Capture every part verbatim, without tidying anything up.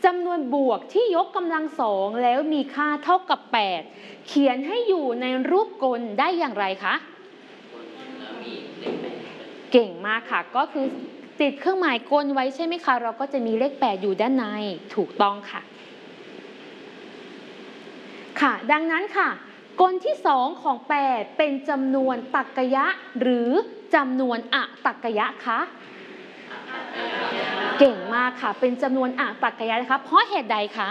จำนวนบวกที่ยกกำลังสองแล้วมีค่าเท่ากับแปดเขียนให้อยู่ในรูปกลได้อย่างไรคะเก่งมากค่ะก็คือติดเครื่องหมายกลไว้ใช่ไหมคะเราก็จะมีเลขแปดอยู่ด้านในถูกต้องค่ะค่ะดังนั้นค่ะกลที่สองของแปดเป็นจำนวนตรรกะหรือจำนวนอตรรกะคะเก่งมากค่ะเป็นจำนวนอตรรกะนะคะเพราะเหตุใดคะ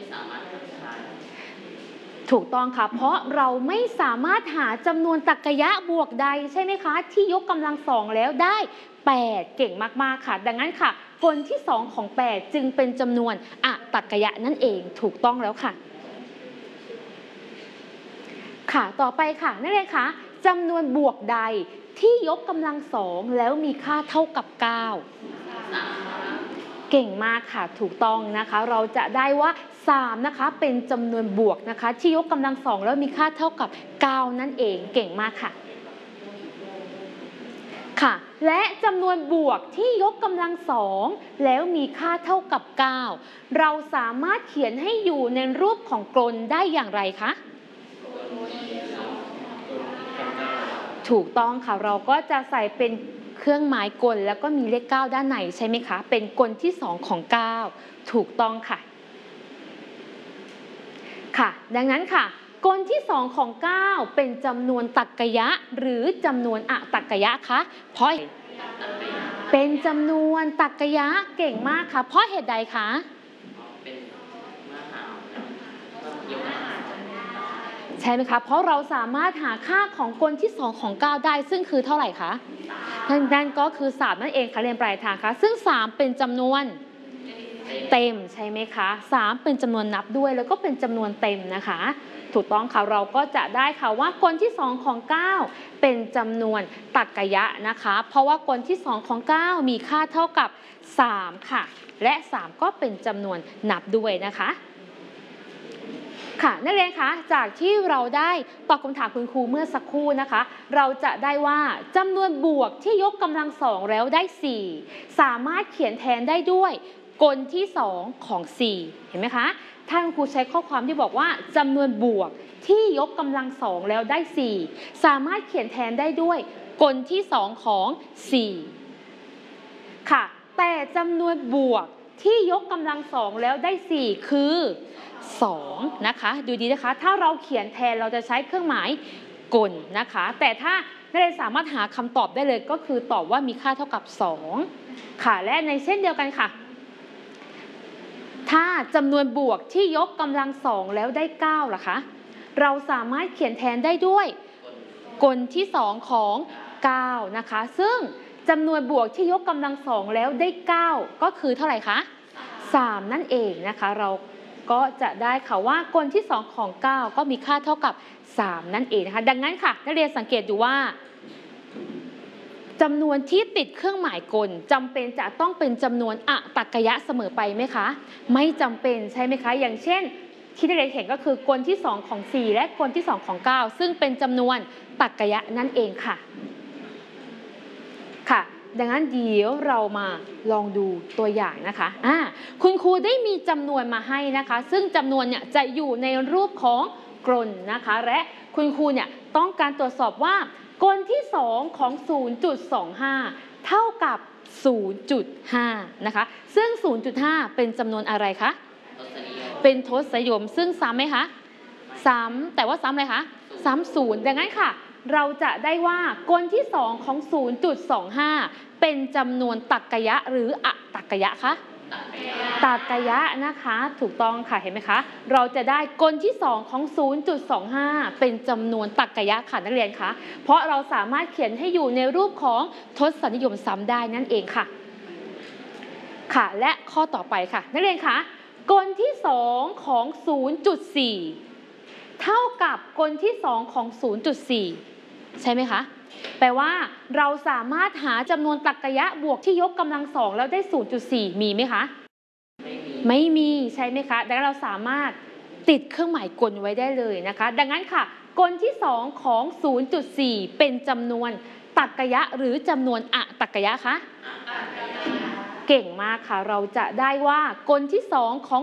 ถูกต้องค่ะเพราะเราไม่สามารถหาจำนวนตรรกะบวกใดใช่ไหมคะที่ยกกำลังสองแล้วได้แปดเก่งมากๆค่ะดังนั้นค่ะกลที่สองของแปดจึงเป็นจำนวนอตรรกะนั่นเองถูกต้องแล้วค่ะค่ะต่อไปค่ะนักเรียนคะจำนวนบวกใดที่ยกกำลังสองแล้วมีค่าเท่ากับเก้าเก่งมากค่ะถูกต้องนะคะเราจะได้ว่าสามนะคะเป็นจำนวนบวกนะคะที่ยกกำลังสองแล้วมีค่าเท่ากับเก้านั่นเองเก่งมากค่ะค่ะและจำนวนบวกที่ยกกำลังสองแล้วมีค่าเท่ากับเก้าเราสามารถเขียนให้อยู่ในรูปของกลได้อย่างไรคะถูกต้องค่ะเราก็จะใส่เป็นเครื่องหมายกลแล้วก็มีเลขเก้าด้านในใช่ไหมคะเป็นกลที่สองของเก้าถูกต้องค่ะค่ะดังนั้นค่ะกลที่สองของเก้าเป็นจำนวนตรรกะหรือจำนวนอตรรกะคะเพราะเป็นจำนวนตรรกะเก่งมากค่ะเพราะเหตุใดคะใช่ไหมคะเพราะเราสามารถหาค่าของกลที่สองของเก้าได้ซึ่งคือเท่าไหร่คะนั่นก็คือสามนั่นเองค่ะเรียนปลายทางค่ะซึ่งสามเป็นจำนวนเต็มใช่ไหมคะสามเป็นจำนวนนับด้วยแล้วก็เป็นจำนวนเต็มนะคะถูกต้องค่ะเราก็จะได้ค่ะว่ากลที่สองของเก้าเป็นจำนวนตรรกะนะคะเพราะว่ากลที่สองของเก้ามีค่าเท่ากับสามค่ะและสามก็เป็นจำนวนนับด้วยนะคะค่ะนักเรียนคะจากที่เราได้ตอบคำถามคุณครูเมื่อสักครู่นะคะเราจะได้ว่าจำนวนบวกที่ยกกำลังสองแล้วได้สี่สามารถเขียนแทนได้ด้วยกลที่สองของสี่เห็นไหมคะท่านครูใช้ข้อความที่บอกว่าจำนวนบวกที่ยกกำลังสองแล้วได้สี่สามารถเขียนแทนได้ด้วยกลที่สองของสี่ค่ะแต่จำนวนบวกที่ยกกำลังสองแล้วได้สี่คือสองนะคะดูดีนะคะถ้าเราเขียนแทนเราจะใช้เครื่องหมายกลนะคะแต่ถ้านักเรียนสามารถหาคำตอบได้เลยก็คือตอบว่ามีค่าเท่ากับสองค่ะและในเช่นเดียวกันค่ะถ้าจำนวนบวกที่ยกกำลังสองแล้วได้เก้าล่ะคะเราสามารถเขียนแทนได้ด้วยกลที่สองของเก้านะคะซึ่งจำนวนบวกที่ยกกำลังสองแล้วได้เก้าก็คือเท่าไหร่คะสามนั่นเองนะคะเราก็จะได้ค่ะว่ากลที่สองของเก้าก็มีค่าเท่ากับสามนั่นเองนะคะดังนั้นค่ะนักเรียนสังเกตดูว่าจำนวนที่ติดเครื่องหมายกลจำเป็นจะต้องเป็นจำนวนอตรรกะเสมอไปไหมคะไม่จำเป็นใช่ไหมคะอย่างเช่นที่นักเรียนเห็นก็คือกลที่สองของสี่และกลที่สองของเก้าซึ่งเป็นจำนวนตรรกะนั่นเองค่ะค่ะดังนั้นเดี๋ยวเรามาลองดูตัวอย่างนะคะอ่าคุณครูได้มีจำนวนมาให้นะคะซึ่งจำนวนเนี่ยจะอยู่ในรูปของกลนะคะและคุณครูเนี่ยต้องการตรวจสอบว่ากลที่สองของ ศูนย์จุดสองห้า เท่ากับ ศูนย์จุดห้า นะคะซึ่ง ศูนย์จุดห้า เป็นจำนวนอะไรคะเป็นทศนิยมซึ่งซ้ำไหมคะซ้ำแต่ว่าซ้ำอะไรคะซ้ำศูนย์ดังนั้นค่ะเราจะได้ว่ากลที่สองของ ศูนย์จุดสองห้า เป็นจำนวนตรรกะหรืออตรรกะคะตรรกะนะคะถูกต้องค่ะเห็นไหมคะเราจะได้กลที่สองของ ศูนย์จุดสองห้า เป็นจำนวนตรรกะค่ะนักเรียนคะเพราะเราสามารถเขียนให้อยู่ในรูปของทศนิยมซ้ำได้นั่นเองค่ะค่ะและข้อต่อไปค่ะนักเรียนคะกลที่สองของ ศูนย์จุดสี่ เท่ากับกลที่สองของ ศูนย์จุดสี่ ใช่ไหมคะแปลว่าเราสามารถหาจำนวนตรรกะบวกที่ยกกำลังสองแล้วได้ ศูนย์จุดสี่ มีไหมคะไม่มีใช่ไหมคะดังนั้นเราสามารถติดเครื่องหมายกลไว้ได้เลยนะคะดังนั้นค่ะกลที่สองของ ศูนย์จุดสี่ เป็นจำนวนตรรกะหรือจำนวนอตรรกะคะเก่งมากค่ะเราจะได้ว่ากลที่สองของ